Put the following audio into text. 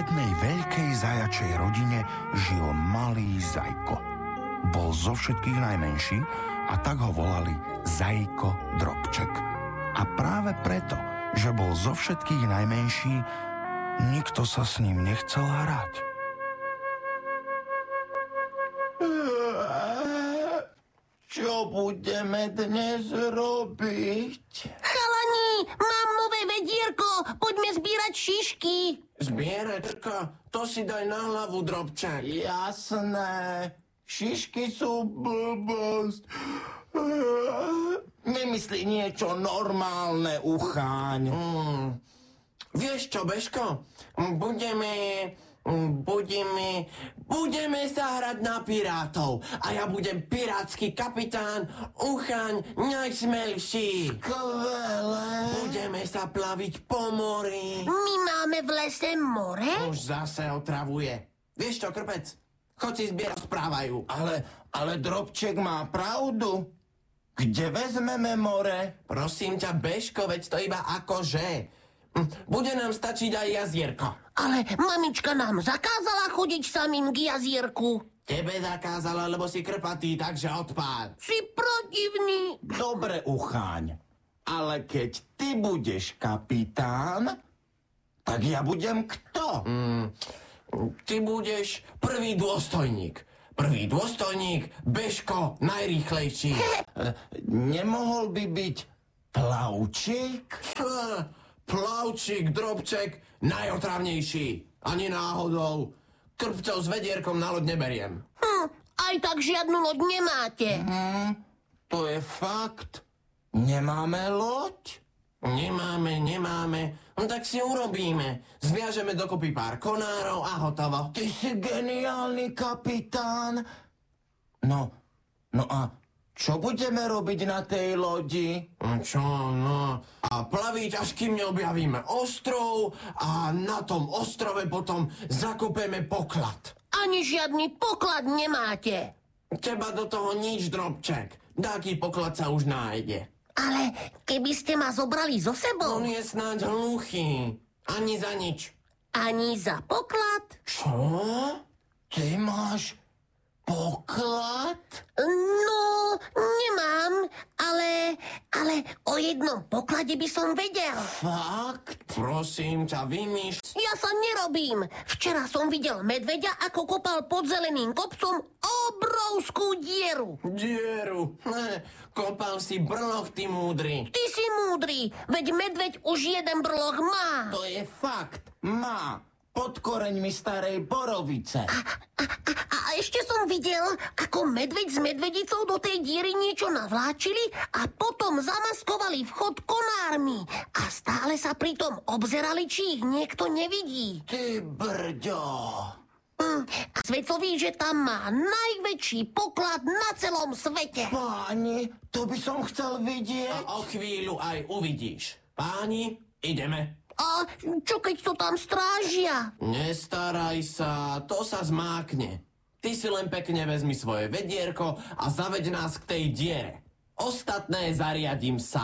jednej veľkej zajačej rodine žil malý Zajko. Bol zo všetkých najmenší a tak ho volali Zajko Drobček. A práve preto, že bol zo všetkých najmenší, nikto sa s ním nechcel hrať. Čo budeme dnes robiť? Chalani, mám nové vedierko, poďme zbierať šišky. Zbierečka, to si daj na hlavu, Drobček. Jasné, šišky sú blbosť. Vymyslí niečo normálne, Ucháň. Vieš čo, Beško? Budeme sa hrať na pirátov. A ja budem pirátsky kapitán Uchaň najsmelší. Skvelé. Budeme sa plaviť po mori. My máme v lese more? Už zase otravuje. Vieš čo, Krpec? Choď si zbierať, správajú. Ale Drobček má pravdu. Kde vezmeme more? Prosím ťa, Beško, veď to iba akože. Bude nám stačiť aj jazierko. Ale mamička nám zakázala chodiť samým k jazierku. Tebe zakázala, lebo si krpatý, takže odpáľ. Si protivný. Dobre, Ucháň. Ale keď ty budeš kapitán, tak ja budem kto? Ty budeš prvý dôstojník. Prvý dôstojník, Beško, najrýchlejší. Nemohol by byť plavčík? Plavčík, Drobček, najotravnejší. Ani náhodou. Krpcov s vedierkom na loď neberiem. Aj tak žiadnu loď nemáte. To je fakt. Nemáme loď? Nemáme. No tak si urobíme. Zviažeme dokopy pár konárov a hotovo. Ty si geniálny kapitán. No a čo budeme robiť na tej lodi? A plaviť, až kým neobjavíme ostrov a na tom ostrove potom zakopeme poklad. Ani žiadny poklad nemáte. Teba do toho nič, Drobček. Dáky poklad sa už nájde. Ale keby ste ma zobrali so sebou... On je snáď hluchý. Ani za nič. Ani za poklad? Čo? Ty máš poklad? No, nemám, ale o jednom poklade by som vedel. Fakt? Prosím ťa, vymýš. Ja sa nerobím. Včera som videl medveďa, ako kopal pod zeleným kopcom obrovskú dieru. Dieru? Kopal si brloch, ty múdry. Ty si múdry, veď medveď už jeden brloch má. To je fakt. Má. Pod koreňmi starej borovice. A ešte som videl, ako medveď s medvedicou do tej diery niečo navláčili a potom zamaskovali vchod konármi. A stále sa pritom obzerali, či ich niekto nevidí. Ty brďo. A svetcoví, že tam má najväčší poklad na celom svete. Páni, to by som chcel vidieť. A o chvíľu aj uvidíš. Páni, ideme. A čo keď to tam strážia? Nestaraj sa, to sa zmákne. Ty si len pekne vezmi svoje vedierko a zaveď nás k tej diere. Ostatné zariadím sa.